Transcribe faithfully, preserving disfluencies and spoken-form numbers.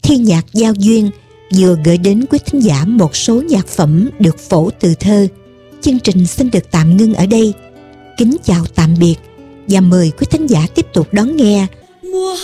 Thiên nhạc giao duyên vừa gửi đến quý thính giả một số nhạc phẩm được phổ từ thơ. Chương trình xin được tạm ngưng ở đây. Kính chào tạm biệt và mời quý thính giả tiếp tục đón nghe